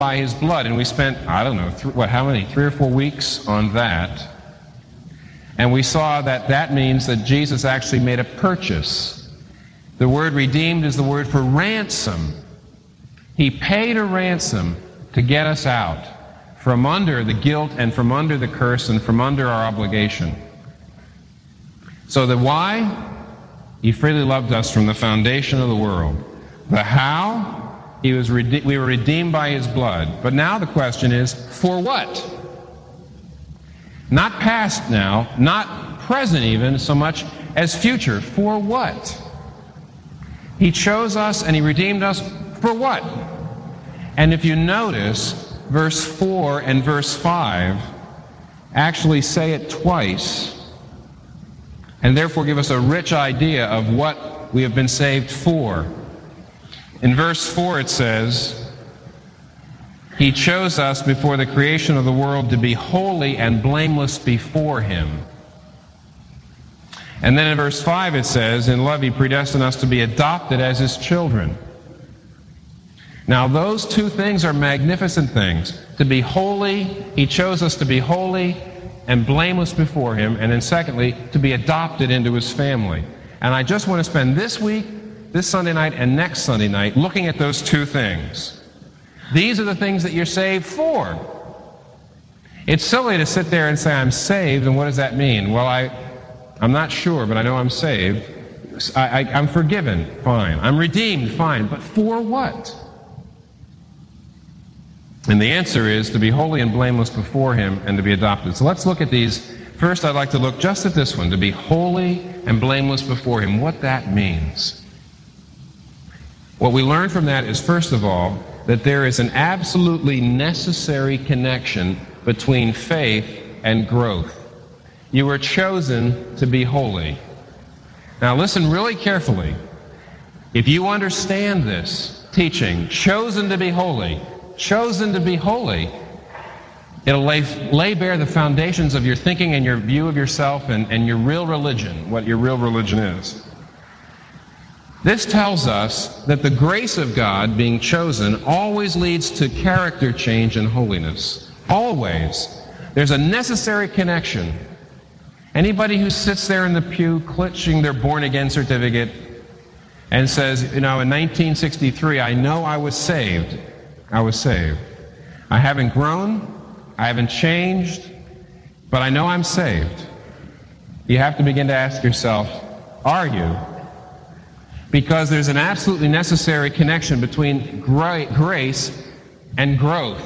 by his blood. And we spent, I don't know, how many? 3 or 4 weeks on that. And we saw that that means that Jesus actually made a purchase. The word redeemed is the word for ransom. He paid a ransom to get us out from under the guilt and from under the curse and from under our obligation. So the why? He freely loved us from the foundation of the world. The how? We were redeemed by his blood. But now the question is, for what? Not past now, not present even, so much as future. For what? He chose us and he redeemed us for what? And if you notice, verse 4 and verse 5 actually say it twice, and therefore give us a rich idea of what we have been saved for. In verse 4 it says, he chose us before the creation of the world to be holy and blameless before him. And then in verse 5 it says, in love he predestined us to be adopted as his children. Now those two things are magnificent things. To be holy, he chose us to be holy and blameless before him. And then secondly, to be adopted into his family. And I just want to spend this week, this Sunday night, and next Sunday night looking at those two things. These are the things that you're saved for. It's silly to sit there and say, I'm saved, and what does that mean? Well, I'm not sure, but I know I'm saved. I'm forgiven, fine. I'm redeemed, fine. But for what? And the answer is to be holy and blameless before him and to be adopted. So let's look at these. First, I'd like to look just at this one, to be holy and blameless before him, what that means. What we learn from that is, first of all, that there is an absolutely necessary connection between faith and growth. You were chosen to be holy. Now listen really carefully. If you understand this teaching, chosen to be holy, it'll lay bare the foundations of your thinking and your view of yourself and your real religion, what your real religion is. This tells us that the grace of God, being chosen, always leads to character change and holiness. Always. There's a necessary connection. Anybody who sits there in the pew clutching their born-again certificate and says, in 1963, I know I was saved. I was saved. I haven't grown, I haven't changed, but I know I'm saved. You have to begin to ask yourself, are you? Because there's an absolutely necessary connection between grace and growth.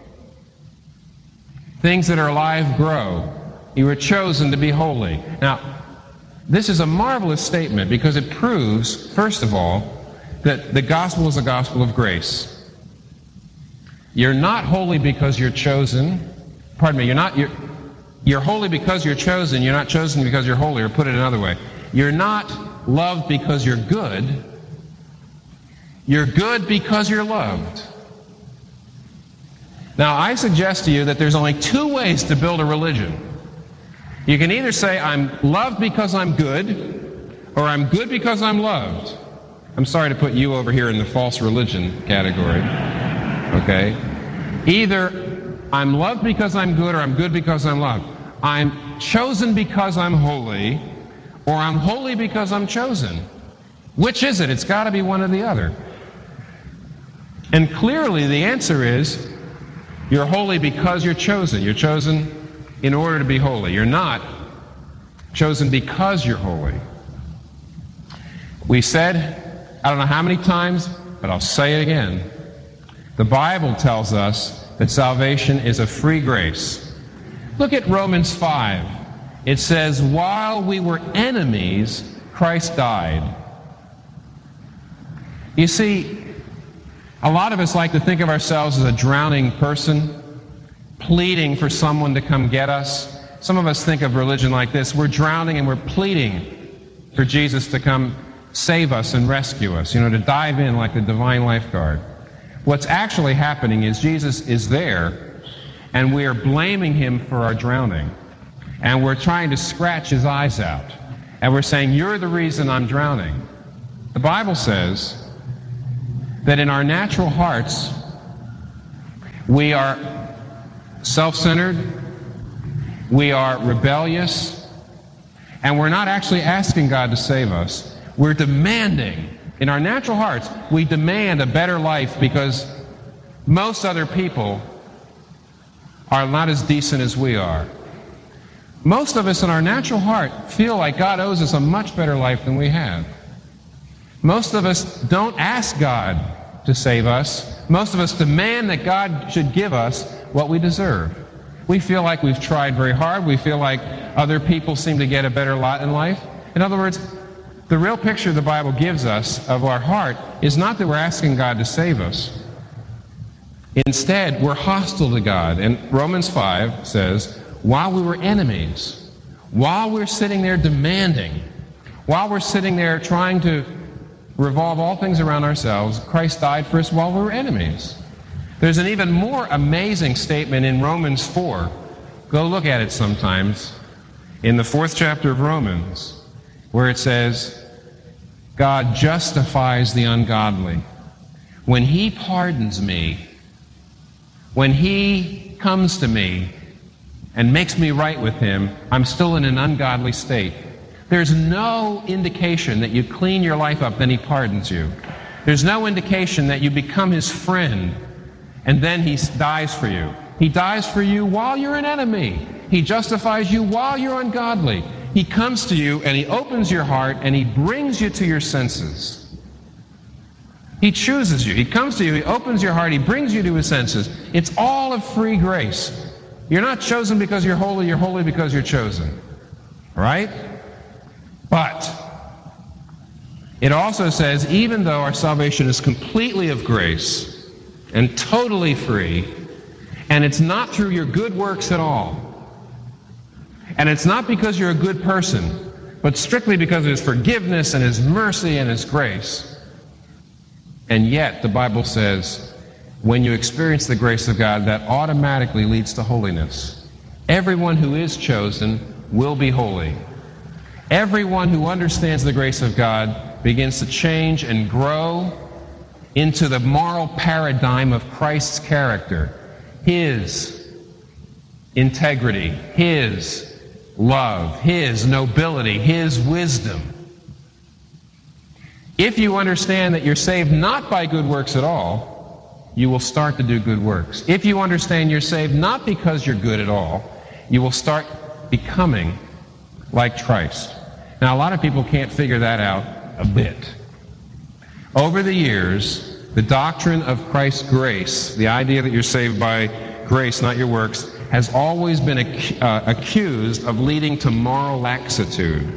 Things that are alive grow. You were chosen to be holy. Now, this is a marvelous statement because it proves, first of all, that the gospel is a gospel of grace. You're not holy because you're chosen. Pardon me, you're holy because you're chosen. You're not chosen because you're holy, or put it another way. You're not loved because you're good. You're good because you're loved. Now, I suggest to you that there's only two ways to build a religion. You can either say, I'm loved because I'm good, or I'm good because I'm loved. I'm sorry to put you over here in the false religion category. Okay? Either I'm loved because I'm good, or I'm good because I'm loved. I'm chosen because I'm holy, or I'm holy because I'm chosen. Which is it? It's got to be one or the other. And clearly the answer is, you're holy because you're chosen. You're chosen in order to be holy. You're not chosen because you're holy. We said, I don't know how many times, but I'll say it again. The Bible tells us that salvation is a free grace. Look at Romans 5. It says, while we were enemies, Christ died. You see, a lot of us like to think of ourselves as a drowning person, pleading for someone to come get us. Some of us think of religion like this. We're drowning and we're pleading for Jesus to come save us and rescue us, to dive in like the divine lifeguard. What's actually happening is Jesus is there, and we are blaming him for our drowning. And we're trying to scratch his eyes out. And we're saying, you're the reason I'm drowning. The Bible says that in our natural hearts, We are self-centered. We are rebellious. And we're not actually asking God to save us. We're demanding, in our natural hearts, we demand a better life because most other people are not as decent as we are. Most of us in our natural heart feel like God owes us a much better life than we have. Most of us don't ask God to save us. Most of us demand that God should give us what we deserve. We feel like we've tried very hard. We feel like other people seem to get a better lot in life. In other words, the real picture the Bible gives us of our heart is not that we're asking God to save us. Instead, we're hostile to God. And Romans 5 says, while we were enemies, while we're sitting there demanding, while we're sitting there trying to revolve all things around ourselves, Christ died for us while we were enemies. There's an even more amazing statement in Romans 4. Go look at it sometimes. In the 4th chapter of Romans, where it says, God justifies the ungodly. When He pardons me, when He comes to me and makes me right with Him, I'm still in an ungodly state. There's no indication that you clean your life up, then He pardons you. There's no indication that you become His friend, and then He dies for you. He dies for you while you're an enemy. He justifies you while you're ungodly. He comes to you, and He opens your heart, and He brings you to your senses. He chooses you. He comes to you. He opens your heart. He brings you to His senses. It's all of free grace. You're not chosen because you're holy because you're chosen. All right? But it also says, even though our salvation is completely of grace and totally free, and it's not through your good works at all, and it's not because you're a good person, but strictly because of His forgiveness and His mercy and His grace, and yet the Bible says, when you experience the grace of God, that automatically leads to holiness. Everyone who is chosen will be holy. Everyone who understands the grace of God begins to change and grow into the moral paradigm of Christ's character. His integrity, His love, His nobility, His wisdom. If you understand that you're saved not by good works at all, you will start to do good works. If you understand you're saved not because you're good at all, you will start becoming like Christ. Now, a lot of people can't figure that out a bit. Over the years, the doctrine of Christ's grace, the idea that you're saved by grace, not your works, has always been accused of leading to moral laxitude.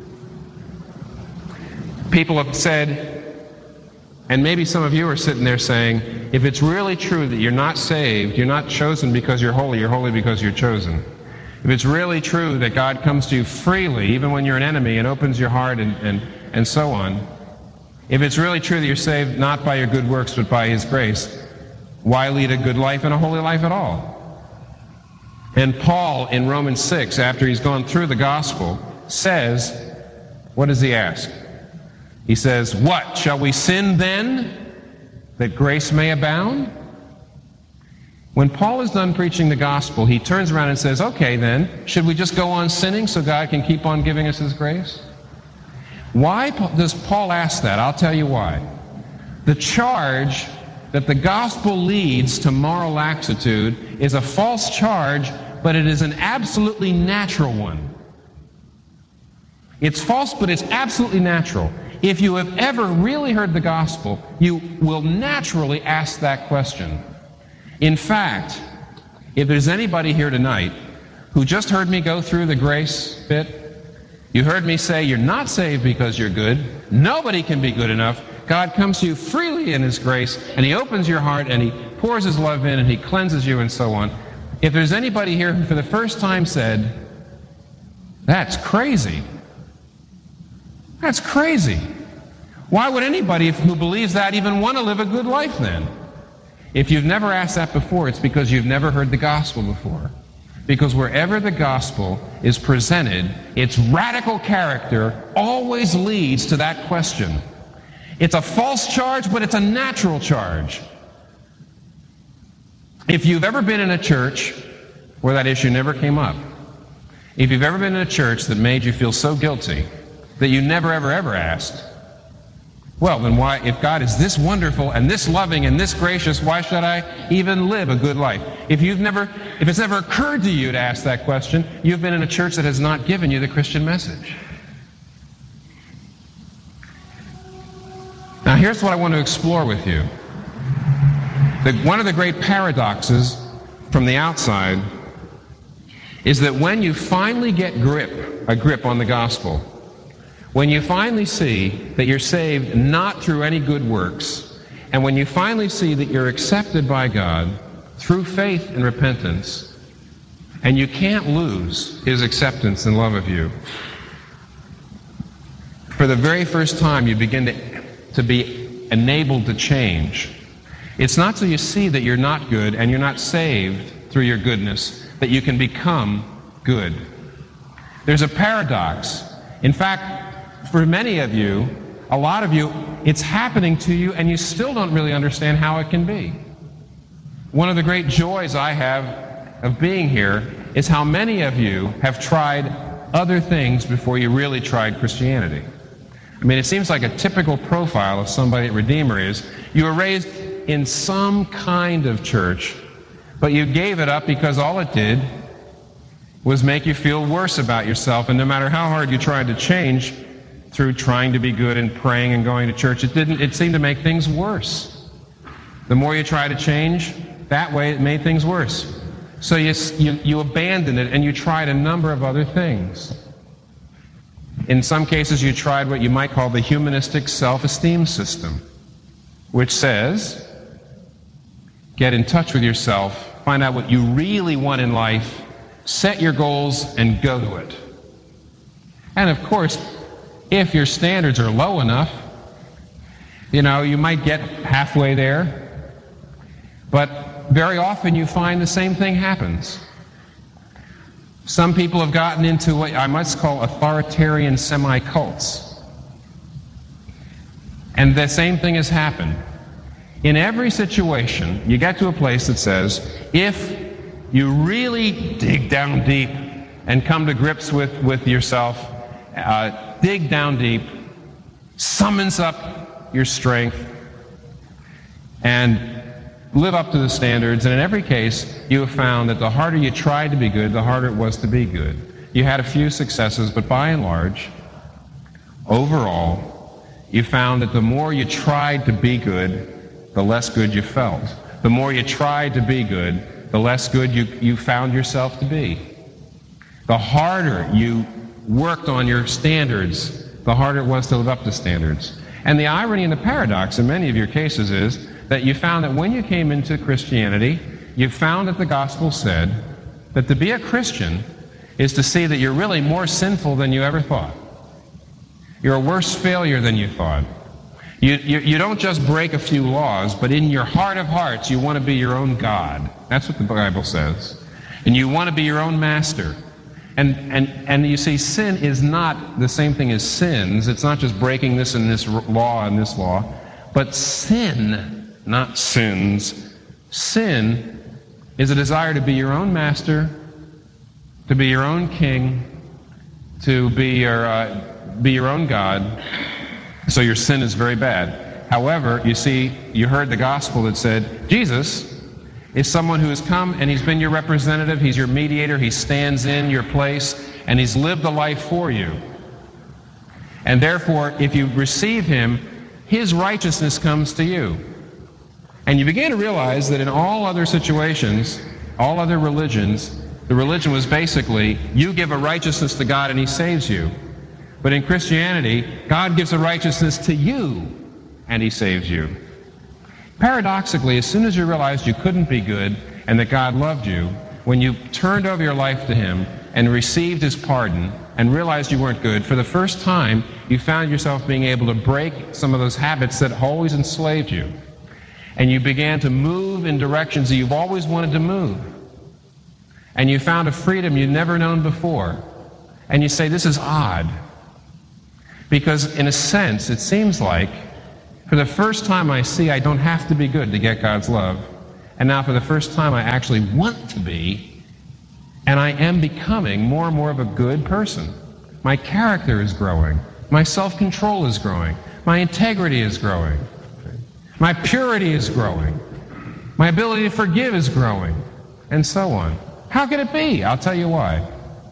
People have said, and maybe some of you are sitting there saying, if it's really true that you're not saved, you're not chosen because you're holy because you're chosen. If it's really true that God comes to you freely, even when you're an enemy, and opens your heart and so on, if it's really true that you're saved not by your good works but by His grace, why lead a good life and a holy life at all? And Paul in Romans 6, after he's gone through the gospel, says, what does he ask? He says, what? Shall we sin then that grace may abound? When Paul is done preaching the gospel, he turns around and says, okay then, should we just go on sinning so God can keep on giving us His grace? Why does Paul ask that? I'll tell you why. The charge that the gospel leads to moral laxitude is a false charge, but it is an absolutely natural one. It's false, but it's absolutely natural. If you have ever really heard the gospel, you will naturally ask that question. In fact, if there's anybody here tonight who just heard me go through the grace bit, you heard me say you're not saved because you're good. Nobody can be good enough. God comes to you freely in His grace, and He opens your heart, and He pours His love in, and He cleanses you, and so on. If there's anybody here who for the first time said, that's crazy. That's crazy. Why would anybody who believes that even want to live a good life then? If you've never asked that before, it's because you've never heard the gospel before. Because wherever the gospel is presented, its radical character always leads to that question. It's a false charge, but it's a natural charge. If you've ever been in a church where that issue never came up, if you've ever been in a church that made you feel so guilty that you never, ever asked, well, then why, if God is this wonderful and this loving and this gracious, why should I even live a good life? If it's never occurred to you to ask that question, you've been in a church that has not given you the Christian message. Now, here's what I want to explore with you. One of the great paradoxes from the outside is that when you finally get a grip on the gospel, when you finally see that you're saved not through any good works, and when you finally see that you're accepted by God through faith and repentance, and you can't lose His acceptance and love of you, for the very first time you begin to be enabled to change. It's not till you see that you're not good and you're not saved through your goodness that you can become good. There's a paradox. In fact, for many of you, a lot of you, it's happening to you and you still don't really understand how it can be. One of the great joys I have of being here is how many of you have tried other things before you really tried Christianity. I mean, it seems like a typical profile of somebody at Redeemer is you were raised in some kind of church, but you gave it up because all it did was make you feel worse about yourself, and no matter how hard you tried to change through trying to be good and praying and going to church, it seemed to make things worse. The more you try to change, that way it made things worse. So you abandoned it and you tried a number of other things. In some cases you tried what you might call the humanistic self-esteem system, which says, get in touch with yourself, find out what you really want in life, set your goals, and go to it. And of course, if your standards are low enough, you might get halfway there, but very often you find the same thing happens. Some people have gotten into what I must call authoritarian semi-cults. And the same thing has happened. In every situation, you get to a place that says, if you really dig down deep and come to grips with yourself, dig down deep, summons up your strength, and live up to the standards. And in every case, you have found that the harder you tried to be good, the harder it was to be good. You had a few successes, but by and large, overall, you found that the more you tried to be good, the less good you felt. The more you tried to be good, the less good you found yourself to be. The harder you worked on your standards, the harder it was to live up to standards. And the irony and the paradox in many of your cases is that you found that when you came into Christianity, you found that the gospel said that to be a Christian is to see that you're really more sinful than you ever thought. You're a worse failure than you thought. You don't just break a few laws, but in your heart of hearts, you want to be your own God. That's what the Bible says. And you want to be your own master. And you see, sin is not the same thing as sins. It's not just breaking this and this law and this law. But sin, not sins, sin is a desire to be your own master, to be your own king, to be your own God. So your sin is very bad. However, you see, you heard the gospel that said, Jesus is someone who has come and he's been your representative, he's your mediator, he stands in your place, and he's lived the life for you. And therefore, if you receive him, his righteousness comes to you. And you begin to realize that in all other situations, all other religions, the religion was basically, you give a righteousness to God and he saves you. But in Christianity, God gives a righteousness to you and he saves you. Paradoxically, as soon as you realized you couldn't be good and that God loved you, when you turned over your life to him and received his pardon and realized you weren't good, for the first time you found yourself being able to break some of those habits that always enslaved you. And you began to move in directions that you've always wanted to move. And you found a freedom you'd never known before. And you say, this is odd. Because in a sense, it seems like, for the first time I see I don't have to be good to get God's love. And now for the first time, I actually want to be, and I am becoming more and more of a good person. My character is growing. My self-control is growing. My integrity is growing. My purity is growing. My ability to forgive is growing, and so on. How could it be? I'll tell you why.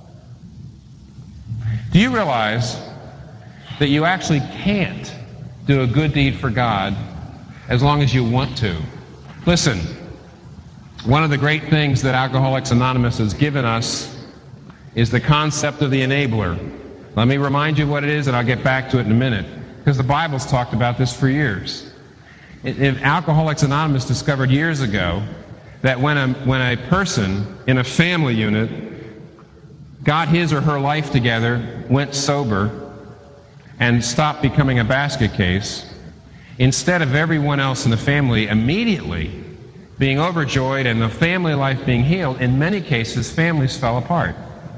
Do you realize that you actually can't do a good deed for God as long as you want to? Listen, one of the great things that Alcoholics Anonymous has given us is the concept of the enabler. Let me remind you what it is, and I'll get back to it in a minute, because the Bible's talked about this for years. Alcoholics Anonymous discovered years ago that when a person in a family unit got his or her life together, went sober, and stopped becoming a basket case, instead of everyone else in the family immediately being overjoyed and the family life being healed, in many cases, families fell apart.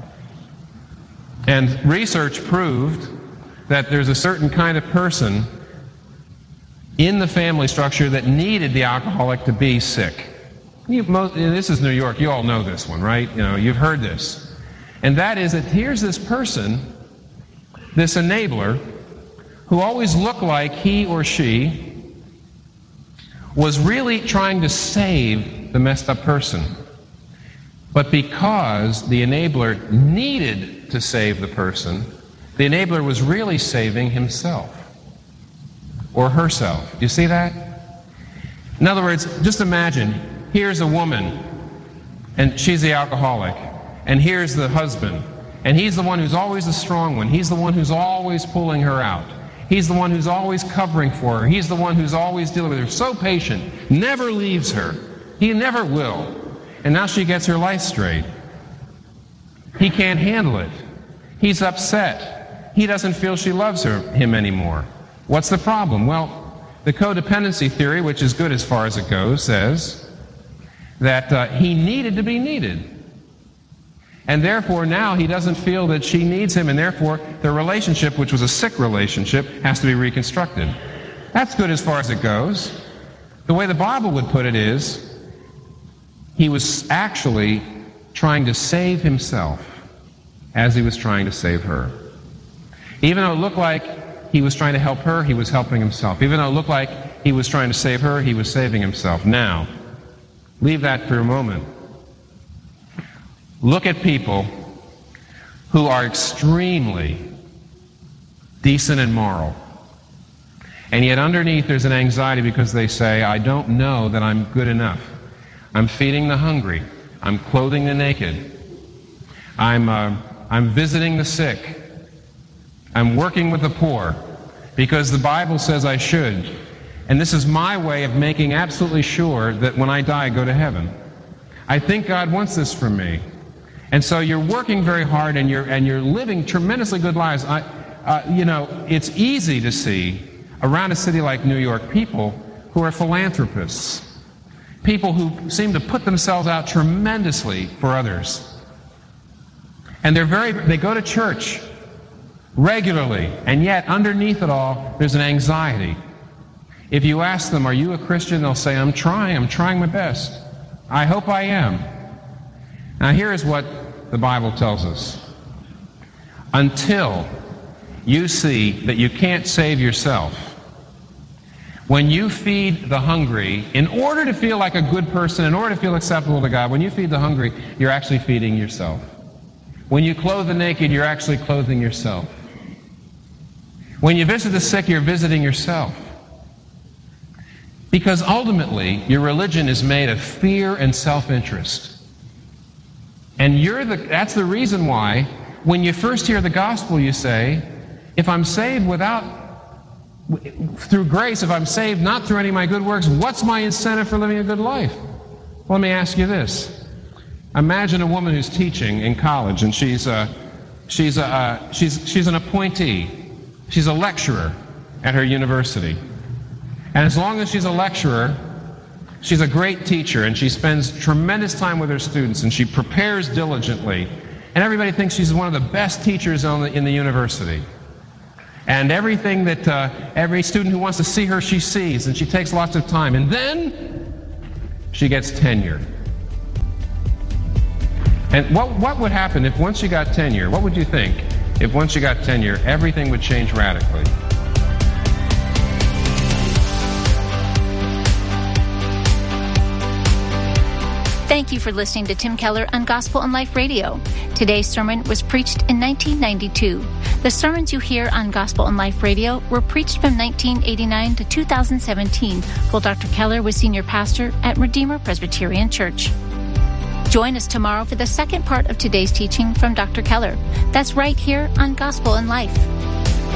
And research proved that there's a certain kind of person in the family structure that needed the alcoholic to be sick. This is New York. You all know this one, right? You've heard this. And that is that here's this person, this enabler, who always looked like he or she was really trying to save the messed up person. But because the enabler needed to save the person, the enabler was really saving himself or herself. Do you see that? In other words, just imagine, here's a woman, and she's the alcoholic, and here's the husband, and he's the one who's always the strong one. He's the one who's always pulling her out. He's the one who's always covering for her. He's the one who's always dealing with her. So patient, never leaves her. He never will. And now she gets her life straight. He can't handle it. He's upset. He doesn't feel she loves him anymore. What's the problem? Well, the codependency theory, which is good as far as it goes, says that he needed to be needed. And therefore now he doesn't feel that she needs him, and therefore the relationship, which was a sick relationship, has to be reconstructed. That's good as far as it goes. The way the Bible would put it is, he was actually trying to save himself as he was trying to save her. Even though it looked like he was trying to help her, he was helping himself. Even though it looked like he was trying to save her, he was saving himself. Now, leave that for a moment. Look at people who are extremely decent and moral. And yet underneath there's an anxiety because they say, I don't know that I'm good enough. I'm feeding the hungry. I'm clothing the naked. I'm visiting the sick. I'm working with the poor because the Bible says I should. And this is my way of making absolutely sure that when I die I go to heaven. I think God wants this from me. And so you're working very hard and you're living tremendously good lives. It's easy to see around a city like New York people who are philanthropists, people who seem to put themselves out tremendously for others. And they go to church regularly, and yet underneath it all, there's an anxiety. If you ask them, are you a Christian? They'll say, I'm trying my best. I hope I am. Now here is what the Bible tells us. Until you see that you can't save yourself, when you feed the hungry, in order to feel like a good person, in order to feel acceptable to God, when you feed the hungry, you're actually feeding yourself. When you clothe the naked, you're actually clothing yourself. When you visit the sick, you're visiting yourself. Because ultimately, your religion is made of fear and self-interest. And that's the reason why, when you first hear the gospel, you say, if I'm saved through grace, if I'm saved not through any of my good works, what's my incentive for living a good life? Well, let me ask you this. Imagine a woman who's teaching in college, and she's an appointee. She's a lecturer at her university. And as long as she's a lecturer, she's a great teacher, and she spends tremendous time with her students, and she prepares diligently. And everybody thinks she's one of the best teachers in the university. And everything that every student who wants to see her, she sees, and she takes lots of time. And then she gets tenure. And what would happen if once you got tenure, what would you think if once you got tenure, everything would change radically? Thank you for listening to Tim Keller on Gospel and Life Radio. Today's sermon was preached in 1992. The sermons you hear on Gospel and Life Radio were preached from 1989 to 2017, while Dr. Keller was senior pastor at Redeemer Presbyterian Church. Join us tomorrow for the second part of today's teaching from Dr. Keller. That's right here on Gospel and Life.